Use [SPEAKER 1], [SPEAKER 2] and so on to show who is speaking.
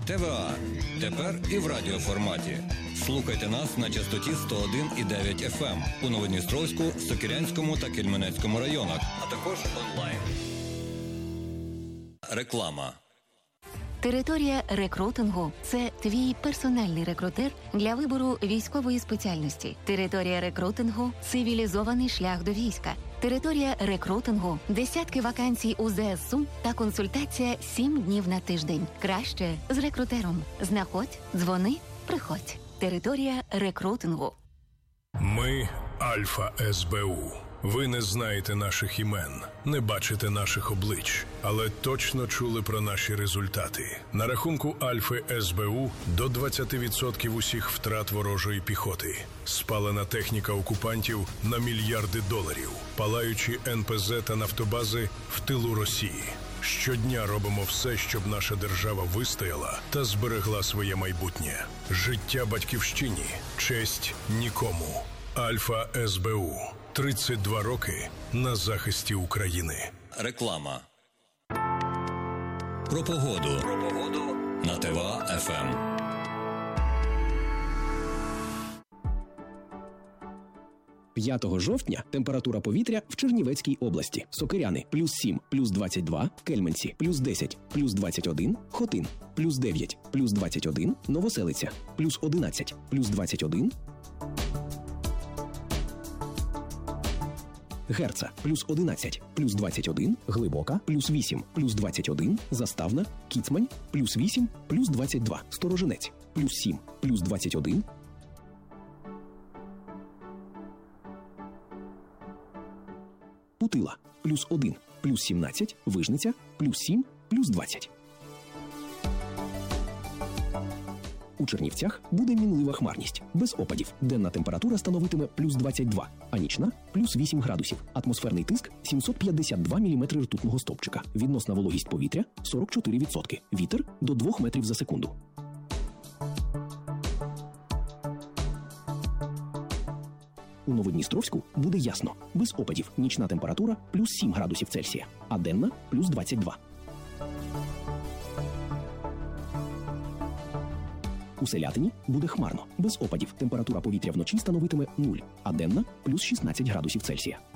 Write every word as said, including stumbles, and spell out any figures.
[SPEAKER 1] ТВА. Тепер і в радіоформаті. Слухайте нас на частоті сто один і дев'ять еф ем у Новодністровську, Сокирянському та Кельменецькому районах, а також онлайн. Реклама.
[SPEAKER 2] Територія рекрутингу – це твій персональний рекрутер для вибору військової спеціальності. Територія рекрутингу – цивілізований шлях до війська. Територія рекрутингу – десятки вакансій у зе ес у та консультація сім днів на тиждень. Краще з рекрутером. Знаходь, дзвони, приходь. Територія рекрутингу.
[SPEAKER 3] Ми – Альфа ес бе у. Ви не знаєте наших імен, не бачите наших облич, але точно чули про наші результати. На рахунку Альфи ес бе у до двадцять відсотків усіх втрат ворожої піхоти. Спалена техніка окупантів на мільярди доларів. Палаючі ен пе зе та нафтобази в тилу Росії. Щодня робимо все, щоб наша держава вистояла та зберегла своє майбутнє. Життя батьківщині, честь нікому. Альфа ес бе у. тридцять два роки на захисті України.
[SPEAKER 1] Реклама. Про погоду. Про погоду на ТВА еф ем.
[SPEAKER 4] п'ятого жовтня температура повітря в Чернівецькій області. Сокиряни – плюс сім, плюс двадцять два, Кельменці – плюс десять, плюс двадцять один, Хотин – плюс дев'ять, плюс двадцять один, Новоселиця – плюс одинадцять, плюс двадцять один, Герца – плюс одинадцять, плюс двадцять один, Глибока – плюс вісім, плюс двадцять один, Заставна, Кіцмань – плюс вісім, плюс двадцять два, Сторожинець – плюс сім, плюс двадцять один, Путила – плюс один, плюс сімнадцять, Вижниця – плюс сім, плюс двадцять. У Чернівцях буде мінлива хмарність, без опадів. Денна температура становитиме плюс двадцять два, а нічна – плюс вісім градусів. Атмосферний тиск – сімсот п'ятдесят два міліметри ртутного стовпчика. Відносна вологість повітря – сорок чотири відсотки. Вітер – до двох метрів за секунду. У Новодністровську буде ясно, без опадів. Нічна температура – плюс сім градусів Цельсія, а денна – плюс двадцять два. У Селятині буде хмарно, без опадів. Температура повітря вночі становитиме нуль, а денна – плюс шістнадцять градусів Цельсія.